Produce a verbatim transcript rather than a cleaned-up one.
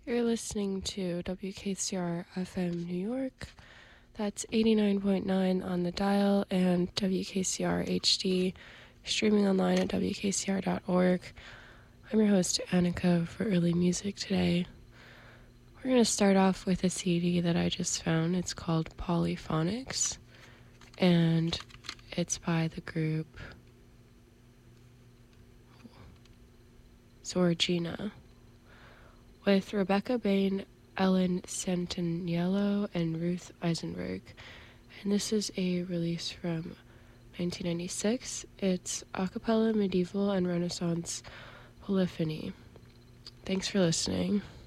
You're listening to W K C R F M New York. That's eighty-nine point nine on the dial and W K C R H D, streaming online at W K C R dot org. I'm your host, Annika, for early music today. We're going to start off with a C D that I just found. It's called Polyphonics, and it's by the group Zorgina, with Rebecca Bain, Ellen Santaniello, and Ruth Eisenberg. And this is a release from nineteen ninety-six. It's a cappella, medieval, and Renaissance polyphony. Thanks for listening.